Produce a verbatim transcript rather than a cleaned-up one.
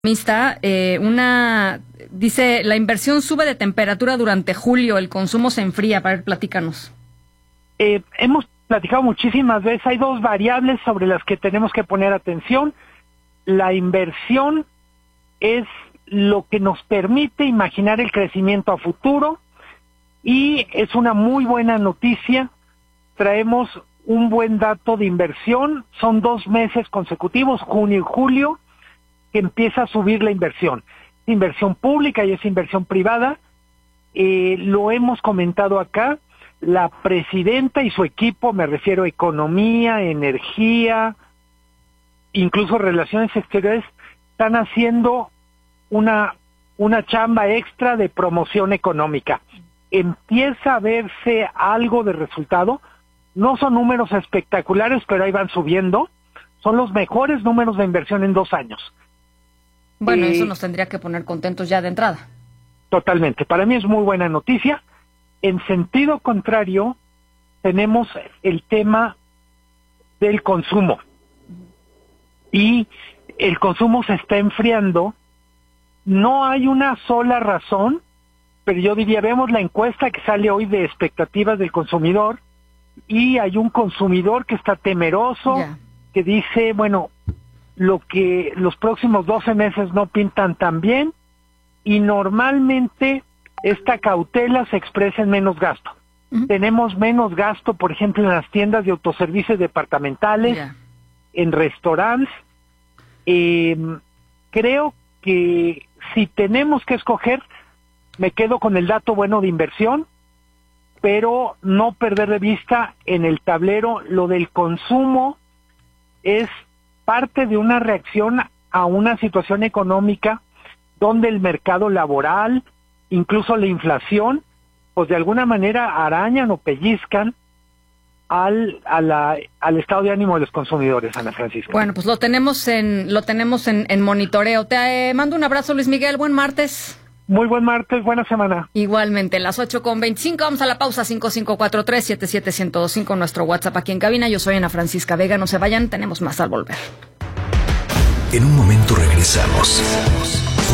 Economista, eh, una dice, la inversión sube de temperatura durante julio, el consumo se enfría. Para ver, platícanos. Eh, hemos platicado muchísimas veces, hay dos variables sobre las que tenemos que poner atención. La inversión es lo que nos permite imaginar el crecimiento a futuro y es una muy buena noticia. Traemos un buen dato de inversión, son dos meses consecutivos, junio y julio, que empieza a subir la inversión. Inversión pública y es inversión privada. Eh, lo hemos comentado acá, la presidenta y su equipo, me refiero a economía, energía, incluso relaciones exteriores, están haciendo una, una chamba extra de promoción económica. Empieza a verse algo de resultado. No son números espectaculares, pero ahí van subiendo. Son los mejores números de inversión en dos años. Bueno, Eh, eso nos tendría que poner contentos ya de entrada. Totalmente. Para mí es muy buena noticia. En sentido contrario, tenemos el tema del consumo. Y el consumo se está enfriando. No hay una sola razón, pero yo diría, vemos la encuesta que sale hoy de expectativas del consumidor y hay un consumidor que está temeroso, Ya. que dice, bueno, lo que los próximos doce meses no pintan tan bien y normalmente esta cautela se expresa en menos gasto. Uh-huh. Tenemos menos gasto, por ejemplo, en las tiendas de autoservicios departamentales, Ya. en restaurantes. Eh, creo que si tenemos que escoger, me quedo con el dato bueno de inversión, pero no perder de vista en el tablero lo del consumo es parte de una reacción a una situación económica donde el mercado laboral, incluso la inflación, pues de alguna manera arañan o pellizcan al a la, al estado de ánimo de los consumidores, Ana Francisca. Bueno, pues lo tenemos en lo tenemos en, en monitoreo. Te eh, mando un abrazo, Luis Miguel. Buen martes. Muy buen martes, buena semana. Igualmente, las ocho con veinticinco, vamos a la pausa. Cinco cinco cuatro tres siete siete uno cero dos cinco, nuestro WhatsApp aquí en cabina. Yo soy Ana Francisca Vega, no se vayan, tenemos más al volver. En un momento regresamos.